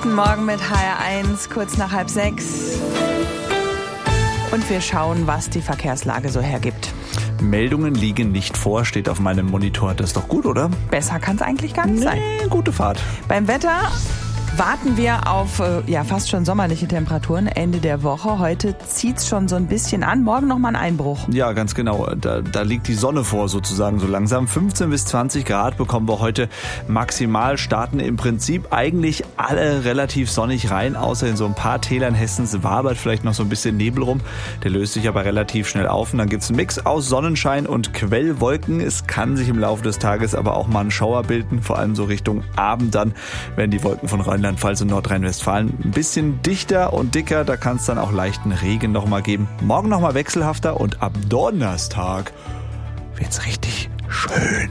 Guten Morgen mit HR1, kurz nach 5:30. Und wir schauen, was die Verkehrslage so hergibt. Meldungen liegen nicht vor, steht auf meinem Monitor. Das ist doch gut, oder? Besser kann es eigentlich gar nicht sein. Gute Fahrt. Beim Wetter warten wir auf fast schon sommerliche Temperaturen Ende der Woche. Heute zieht's schon so ein bisschen an. Morgen nochmal ein Einbruch. Ja, ganz genau. Da liegt die Sonne vor sozusagen so langsam. 15 bis 20 Grad bekommen wir heute maximal. Starten im Prinzip eigentlich alle relativ sonnig rein, außer in so ein paar Tälern Hessens wabert vielleicht noch so ein bisschen Nebel rum. Der löst sich aber relativ schnell auf. Und dann gibt's einen Mix aus Sonnenschein und Quellwolken. Es kann sich im Laufe des Tages aber auch mal ein Schauer bilden, vor allem so Richtung Abend dann, wenn die Wolken von Rheinland-Pfalz und Nordrhein-Westfalen ein bisschen dichter und dicker, da kann es dann auch leichten Regen nochmal geben. Morgen nochmal wechselhafter und ab Donnerstag wird's richtig schön.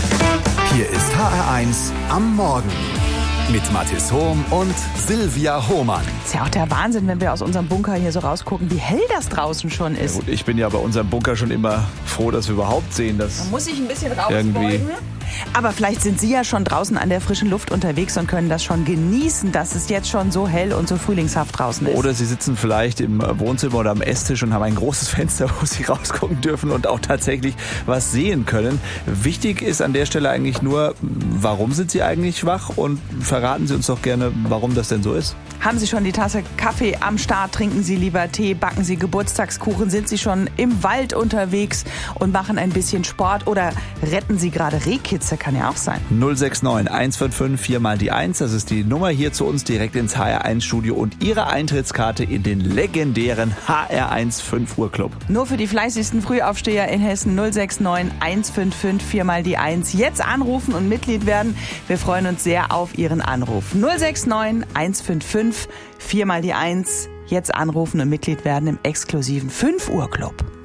Hier ist HR1 am Morgen mit Mathis Hohm und Silvia Hohmann. Ist ja auch der Wahnsinn, wenn wir aus unserem Bunker hier so rausgucken, wie hell das draußen schon ist. Ja gut, ich bin ja bei unserem Bunker schon immer froh, dass wir überhaupt sehen, dass Man muss sich ein bisschen irgendwie rausbeugen. Aber vielleicht sind Sie ja schon draußen an der frischen Luft unterwegs und können das schon genießen, dass es jetzt schon so hell und so frühlingshaft draußen ist. Oder Sie sitzen vielleicht im Wohnzimmer oder am Esstisch und haben ein großes Fenster, wo Sie rausgucken dürfen und auch tatsächlich was sehen können. Wichtig ist an der Stelle eigentlich nur, warum sind Sie eigentlich wach? Und verraten Sie uns doch gerne, warum das denn so ist. Haben Sie schon die Tasse Kaffee am Start? Trinken Sie lieber Tee? Backen Sie Geburtstagskuchen? Sind Sie schon im Wald unterwegs und machen ein bisschen Sport? Oder retten Sie gerade Rehkitze? Kann ja auch sein. 069 155 4 mal die 1. Das ist die Nummer hier zu uns direkt ins HR1-Studio und Ihre Eintrittskarte in den legendären HR1 5 Uhr Club. Nur für die fleißigsten Frühaufsteher in Hessen 069 155 4 mal die 1. Jetzt anrufen und Mitglied werden. Wir freuen uns sehr auf Ihren Anruf. 069 155 4 mal die 1. Jetzt anrufen und Mitglied werden im exklusiven 5 Uhr Club.